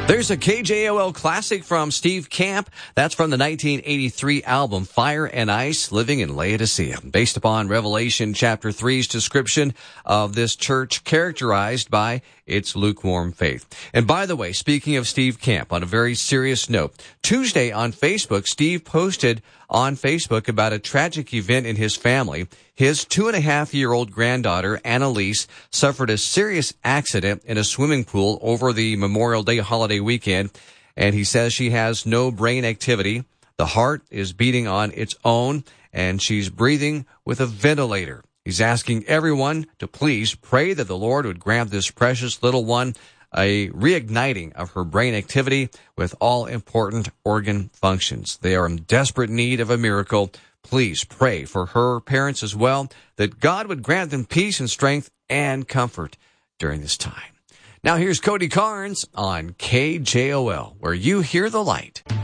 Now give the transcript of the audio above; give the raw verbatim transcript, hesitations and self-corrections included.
There's a K J O L classic from Steve Camp. That's from the nineteen eighty-three album Fire and Ice, Living in Laodicea, based upon Revelation chapter three's description of this church characterized by its lukewarm faith. And by the way, speaking of Steve Camp, on a very serious note, Tuesday on Facebook, Steve posted on Facebook about a tragic event in his family. His two and a half year old granddaughter, Annalise, suffered a serious accident in a swimming pool over the Memorial Day holiday weekend. And he says she has no brain activity. The heart is beating on its own, and she's breathing with a ventilator. He's asking everyone to please pray that the Lord would grant this precious little one a reigniting of her brain activity with all important organ functions. They are in desperate need of a miracle. Please pray for her parents as well, that God would grant them peace and strength and comfort during this time. Now here's Cody Carnes on K J O L, where you hear the light.